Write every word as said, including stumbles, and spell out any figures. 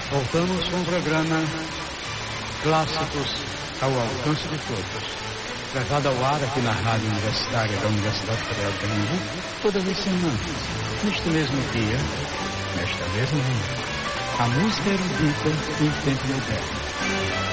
Voltamos com o programa Clássicos ao Alcance de Todos, levado ao ar aqui na Rádio Universitária da Universidade Federal de Pernambuco, todas as semanas, neste mesmo dia, nesta mesma hora. A música erudita em tempo moderno.